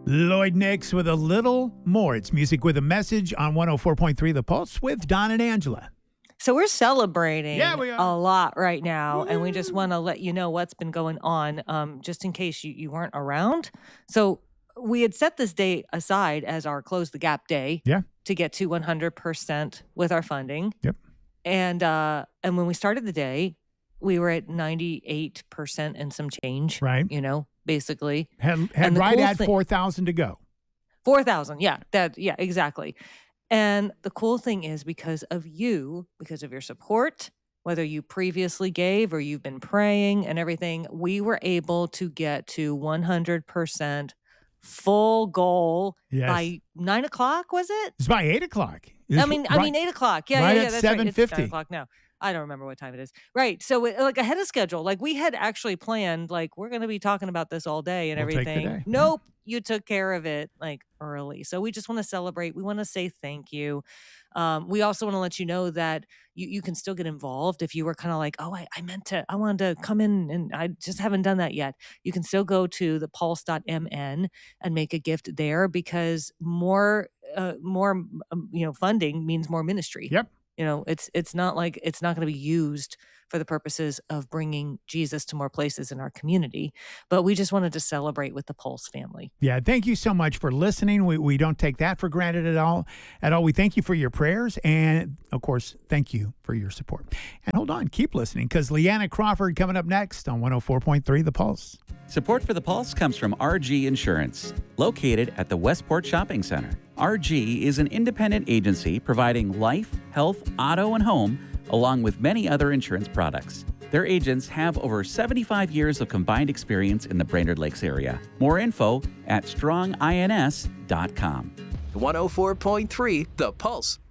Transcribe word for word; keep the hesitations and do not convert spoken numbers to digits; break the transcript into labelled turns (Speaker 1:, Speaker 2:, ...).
Speaker 1: Lloyd Nix with a little more. It's music with a message on one oh four point three The Pulse with Don and Angela.
Speaker 2: So we're celebrating
Speaker 1: Yeah, we are.
Speaker 2: a lot right now, and we just want to let you know what's been going on, um, just in case you, you weren't around. So we had set this day aside as our Close the Gap Day
Speaker 1: Yeah.
Speaker 2: to get to one hundred percent with our funding.
Speaker 1: Yep.
Speaker 2: And uh, and when we started the day, we were at ninety-eight percent and some change.
Speaker 1: Right.
Speaker 2: You know, basically.
Speaker 1: Had, had
Speaker 2: And the
Speaker 1: right
Speaker 2: cool
Speaker 1: at
Speaker 2: thing-
Speaker 1: four thousand to go.
Speaker 2: four thousand, yeah, that, yeah, exactly. And the cool thing is because of you, because of your support, whether you previously gave or you've been praying and everything, we were able to get to one hundred percent full goal
Speaker 1: Yes.
Speaker 2: by nine o'clock, was it?
Speaker 1: It's by eight o'clock.
Speaker 2: I
Speaker 1: It's
Speaker 2: mean, I
Speaker 1: right-
Speaker 2: mean, eight o'clock. Yeah,
Speaker 1: right
Speaker 2: yeah,
Speaker 1: at
Speaker 2: yeah. That's right. It's
Speaker 1: seven fifty.
Speaker 2: nine o'clock now. I don't remember what time it is. Right. So, it, like ahead of schedule, like we had actually planned, like we're going to be talking about this all day and
Speaker 1: We'll take the
Speaker 2: everything.
Speaker 1: day.
Speaker 2: Nope, you took care of it like early. So we just want to celebrate. We want to say thank you. Um, we also want to let you know that you, you can still get involved if you were kind of like, oh, I, I meant to, I wanted to come in and I just haven't done that yet. You can still go to the pulse dot m n and make a gift there because more, uh, more, um, you know, funding means more ministry.
Speaker 1: Yep.
Speaker 2: You know, it's it's not like it's not going to be used for the purposes of bringing Jesus to more places in our community, but we just wanted to celebrate with the Pulse family.
Speaker 1: Yeah, thank you so much for listening. We we don't take that for granted at all. At all, we thank you for your prayers, and of course, thank you for your support. And hold on, keep listening because Leanna Crawford coming up next on one oh four point three The Pulse.
Speaker 3: Support for The Pulse comes from R G Insurance, located at the Westport Shopping Center. R G is an independent agency providing life, health, auto, and home, along with many other insurance products. Their agents have over seventy-five years of combined experience in the Brainerd Lakes area. More info at strong ins dot com.
Speaker 4: one oh four point three The Pulse.